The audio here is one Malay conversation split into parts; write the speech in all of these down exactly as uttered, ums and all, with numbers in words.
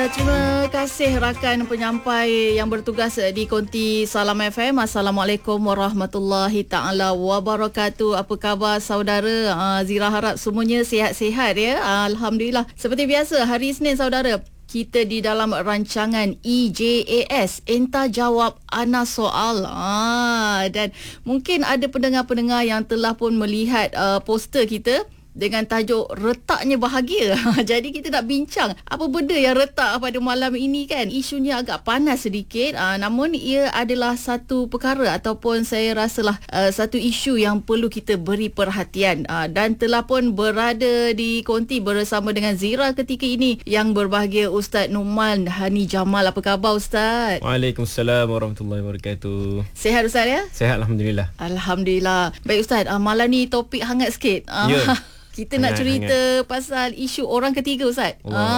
Terima kasih rakan penyampai yang bertugas di Konti Salam F M. Assalamualaikum warahmatullahi taala wabarakatuh. Apa khabar saudara? Uh, Zira harap semuanya sihat-sihat ya. Uh, Alhamdulillah. Seperti biasa hari Isnin saudara, kita di dalam rancangan E J A S, Entah Jawab Ana Soal. Ah, dan mungkin ada pendengar-pendengar yang telah pun melihat uh, poster kita dengan tajuk Retaknya Bahagia. Jadi kita nak bincang apa benda yang retak pada malam ini kan. Isunya agak panas sedikit, uh, namun ia adalah satu perkara ataupun saya rasalah uh, satu isu yang perlu kita beri perhatian. Uh, dan telah pun berada di konti bersama dengan Zira ketika ini yang berbahagia Ustaz Numan Hani Jamal. Apa khabar Ustaz? Waalaikumsalam warahmatullahi wabarakatuh. Sihat Ustaz ya? Sihat Alhamdulillah. Alhamdulillah. Baik Ustaz, uh, malam ni topik hangat sikit. Uh, Ya. Kita hangat, nak cerita hangat. pasal isu orang ketiga Ustaz.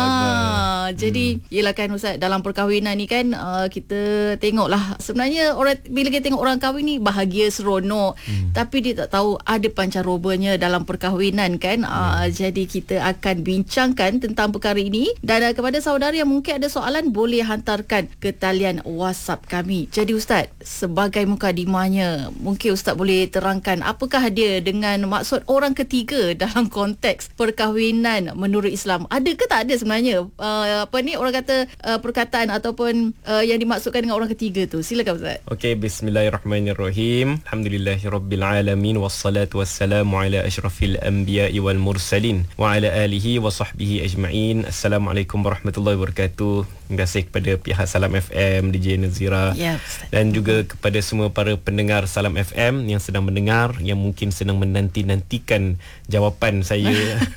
Allah ah, jadi hmm. yelah kan Ustaz, dalam perkahwinan ni kan uh, kita tengoklah sebenarnya orang bila kita tengok orang kahwin ni bahagia seronok, hmm. tapi dia tak tahu ada pancarobanya dalam perkahwinan kan. Hmm. Uh, jadi kita akan bincangkan tentang perkara ini dan uh, kepada saudara yang mungkin ada soalan boleh hantarkan ke talian WhatsApp kami. Jadi Ustaz, sebagai mukadimahnya mungkin Ustaz boleh terangkan apakah dia dengan maksud orang ketiga dalam konteks perkahwinan menurut Islam. Ada ke tak ada sebenarnya uh, apa ni orang kata uh, perkataan ataupun uh, yang dimaksudkan dengan orang ketiga tu? Silakan Ustaz. Okey, bismillahirrahmanirrahim. Alhamdulillahirabbil alamin wassalatu wassalamu ala asyrafil anbiya'i wal mursalin wa ala alihi wa sahbihi ajma'in. Assalamualaikum warahmatullahi wabarakatuh. Terima kasih kepada pihak Salam F M, D J Nazira, ya, Ustaz. Dan juga kepada semua para pendengar Salam F M yang sedang mendengar, yang mungkin sedang menanti-nantikan jawapan saya.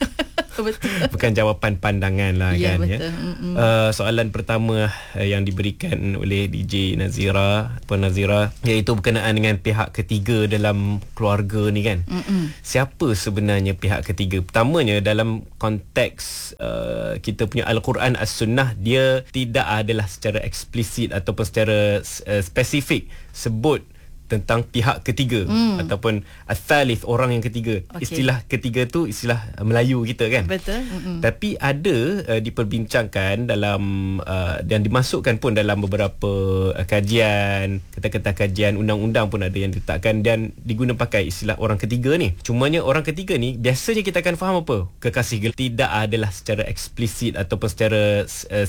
Betul. Bukan jawapan pandangan lah ya, kan. Betul. Ya. Uh, soalan pertama uh, yang diberikan oleh D J Nazira, Puan Nazira, iaitu berkenaan dengan pihak ketiga dalam keluarga ni kan. Mm-mm. Siapa sebenarnya pihak ketiga? Pertamanya dalam konteks uh, kita punya Al-Quran As-Sunnah, dia tidak adalah secara eksplisit ataupun secara uh, spesifik sebut tentang pihak ketiga hmm. ataupun al-thalith, orang yang ketiga. Okay. Istilah ketiga tu istilah Melayu kita kan. Betul. Mm-mm. Tapi ada uh, diperbincangkan dalam uh, dan dimasukkan pun dalam beberapa uh, kajian, kata-kata kajian undang-undang pun ada yang diletakkan dan diguna pakai istilah orang ketiga ni. Cumanya orang ketiga ni biasanya kita akan faham apa? Kekasih gelap. Tidak adalah secara eksplisit ataupun secara uh,